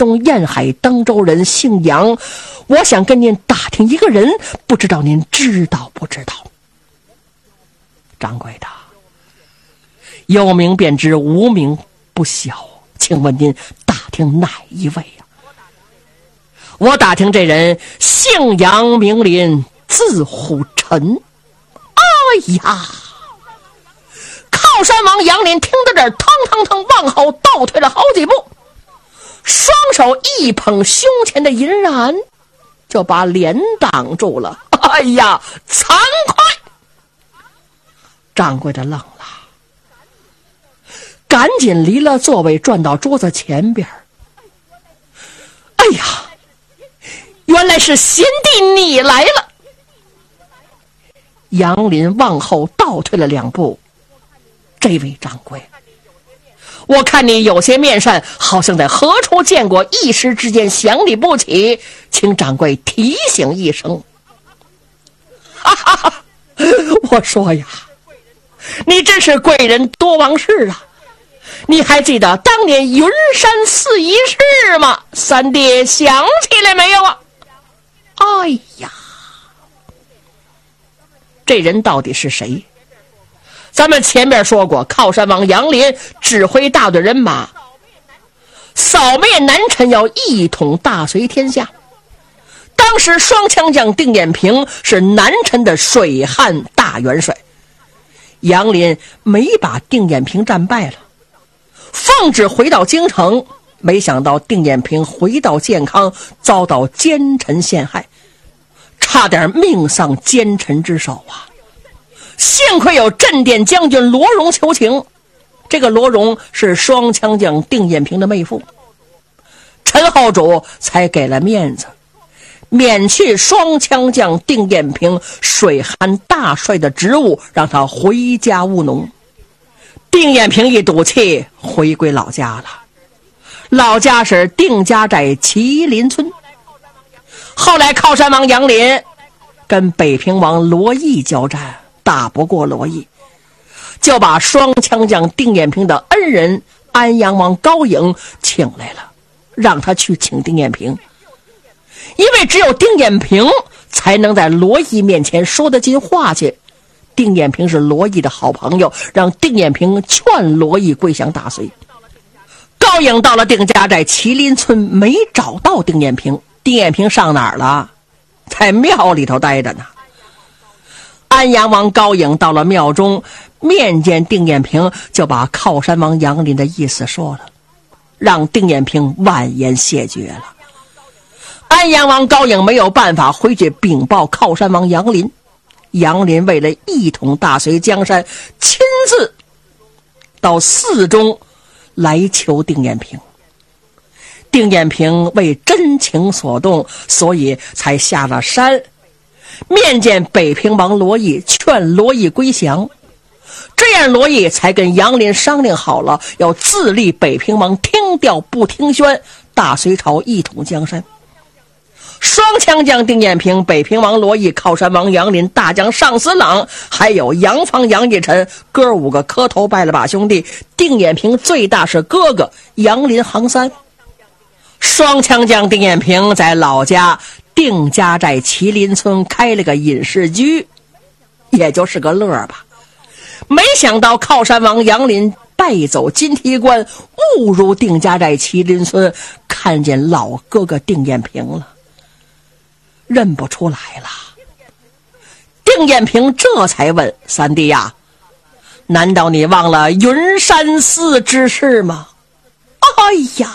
东沿海登州人，姓杨，我想跟您打听一个人，不知道您知道不知道？掌柜的，有名便知，无名不晓，请问您打听哪一位呀？我打听这人姓杨名林，字虎臣。哎呀！靠山王杨林听到这儿，腾腾腾往后倒退了好几步，双手一捧胸前的银髯，就把脸挡住了。哎呀，惭愧！掌柜的愣了，赶紧离了座位，转到桌子前边。哎呀，原来是贤弟你来了！杨林往后倒退了2步。这位掌柜，我看你有些面善，好像在何处见过，一时之间想你不起，请掌柜提醒一声。哈哈哈，我说呀，你真是贵人多忘事啊！你还记得当年云山寺一事吗？三弟想起来没有啊？哎呀，这人到底是谁？咱们前面说过，靠山王杨林指挥大队人马扫灭南陈，要一统大隋天下。当时双枪将定眼平是南陈的水旱大元帅，杨林没把定眼平战败了，奉旨回到京城，没想到定眼平回到健康，遭到奸臣陷害，差点命丧奸臣之手啊！幸亏有镇殿将军罗荣求情，这个罗荣是双枪将定眼平的妹夫，陈后主才给了面子，免去双枪将定眼平水旱大帅的职务，让他回家务农。定眼平一赌气回归老家了，老家是定家寨麒麟村。后来靠山王杨林跟北平王罗毅交战，打不过罗毅，就把双枪将定眼平的恩人安阳王高颖请来了，让他去请定眼平，因为只有定眼平才能在罗毅面前说得进话去。定眼平是罗毅的好朋友，让定眼平劝罗毅归降大隋。高颖到了定家寨麒麟村，没找到定眼平，定眼平上哪儿了？在庙里头待着呢。安阳王高颖到了庙中，面见定眼平，就把靠山王杨林的意思说了，让定眼平婉言谢绝了。安阳王高颖没有办法回去禀报靠山王杨林，杨林为了一统大隋江山，亲自到寺中来求定眼平。定眼平为真情所动，所以才下了山，面见北平王罗毅，劝罗毅归降。这样罗毅才跟杨林商量好了，要自立北平王，听调不听宣，大隋朝一统江山。双枪将定眼平、北平王罗毅、靠山王杨林、大将尚思朗，还有杨芳、杨义臣，哥5个磕头拜了把兄弟。定眼平最大是哥哥，杨林行3。双枪将定眼平在老家定家寨麒麟村开了个饮食居，也就是个乐吧。没想到靠山王杨林败走金梯关，误入定家寨麒麟村，看见老哥哥定眼平了，认不出来了。定眼平这才问：三弟呀，难道你忘了云山寺之事吗？哎呀，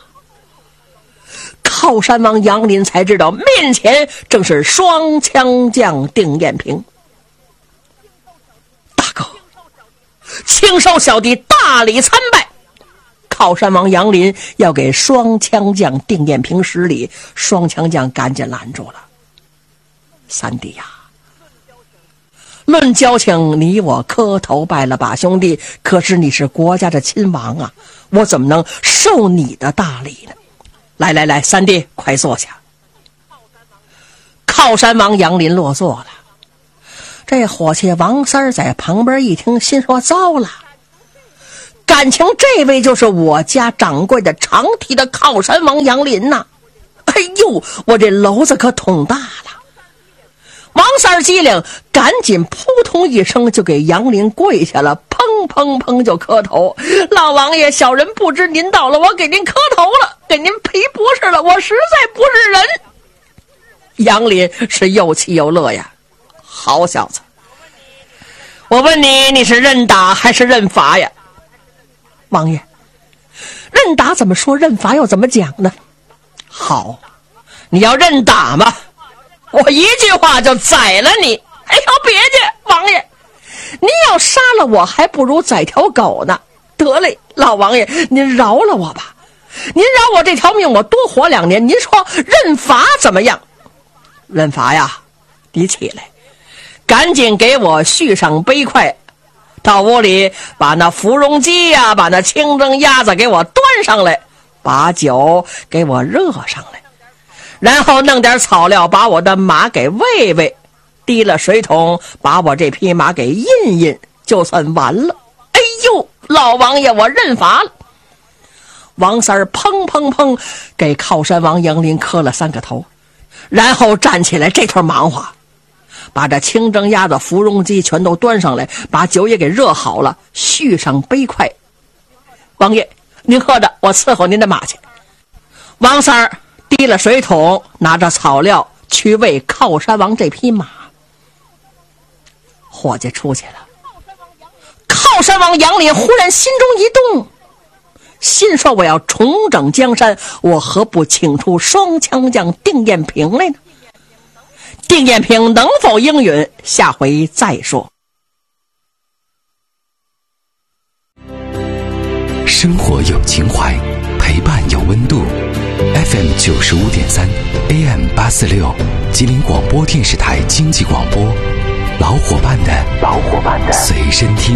靠山王杨林才知道面前正是双枪将定眼平。大哥，请受小弟大礼参拜。靠山王杨林要给双枪将定眼平施礼，双枪将赶紧拦住了。三弟呀，论交情你我磕头拜了把兄弟，可是你是国家的亲王啊，我怎么能受你的大礼呢？来来来，三弟快坐下。靠山王杨林落座了，这伙计王三在旁边一听，心说糟了， 感情这位就是我家掌柜的长堤的靠山王杨林呐。哎呦，我这篓子可捅大了。王三儿机灵，赶紧扑通一声就给杨林跪下了，砰砰砰就磕头。老王爷，小人不知您到了，我给您磕头了，给您赔不是了，我实在不是人。杨林是又气又乐呀，好小子，我问你，你是认打还是认罚呀？王爷，认打怎么说，认罚又怎么讲呢？好，你要认打吗？我一句话就宰了你。哎呦，别介，王爷，你要杀了我还不如宰条狗呢。得嘞，老王爷，您饶了我吧，您饶我这条命，我多活2年，您说认罚怎么样？认罚呀，你起来，赶紧给我续上杯筷，到屋里把那芙蓉鸡呀，把那清蒸鸭子给我端上来，把酒给我热上来，然后弄点草料把我的马给喂喂，提了水桶把我这匹马给印印，就算完了。哎呦，老王爷，我认罚了。王三儿砰砰砰给靠山王杨林磕了3个头，然后站起来，这头忙活，把这清蒸鸭子芙蓉鸡全都端上来，把酒也给热好了，续上杯筷。王爷，您喝着，我伺候您的马去。王三儿提了水桶，拿着草料去喂靠山王这匹马。伙计出去了，靠山王杨林忽然心中一动，心说我要重整江山，我何不请出双枪将定艳平来呢？定艳平能否应允，下回再说。 生活有情怀，陪伴有温度。FM 95.3 AM 846，吉林广播电视台经济广播，老伙伴的随身听。